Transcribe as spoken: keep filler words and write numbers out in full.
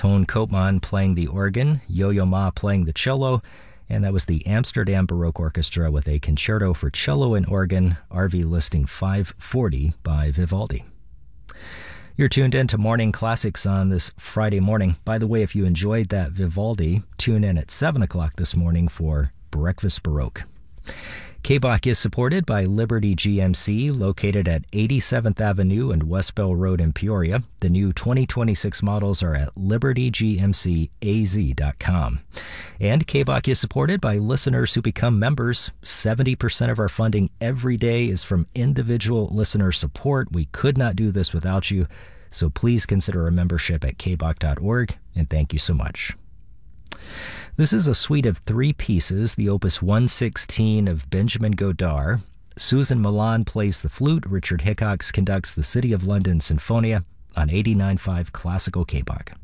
Tone Koopman playing the organ, Yo-Yo Ma playing the cello, and that was the Amsterdam Baroque Orchestra with a concerto for cello and organ, R V Listing five forty by Vivaldi. You're tuned in to Morning Classics on this Friday morning. By the way, if you enjoyed that Vivaldi, tune in at seven o'clock this morning for Breakfast Baroque. K B O C is supported by Liberty G M C, located at eighty-seventh Avenue and West Bell Road in Peoria. The new twenty twenty-six models are at liberty g m c a z dot com. And K B O C is supported by listeners who become members. seventy percent of our funding every day is from individual listener support. We could not do this without you, so please consider a membership at k b o c dot org, and thank you so much. This is a suite of three pieces, the Opus one sixteen of Benjamin Godard. Susan Milan plays the flute. Richard Hickox conducts the City of London Sinfonia on eighty-nine point five Classical K B O C.